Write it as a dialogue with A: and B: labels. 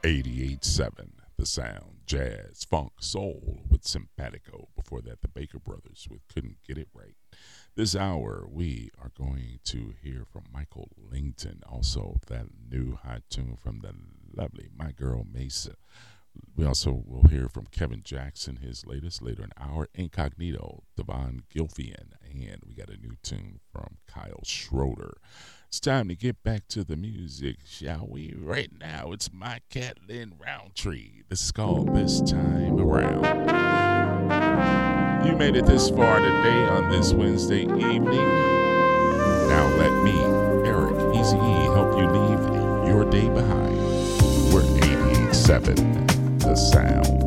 A: 88.7 The Sound, jazz, funk, soul with Simpatico. Before that, the Baker Brothers with Couldn't Get It Right. This hour, we are going to hear from Michael Langton, also that new hot tune from the lovely My Girl Mesa. We also will hear from Kevin Jackson, his latest, later in hour, Incognito, Devon Gilfian, and we got a new tune from Kyle Schroeder. It's time to get back to the music, shall we? Right now, it's my cat, Lynn Roundtree. This is called This Time Around. You made it this far today on this Wednesday evening. Now let me, Eric Eazy-E, help you leave your day behind. We're 88.7 The Sound.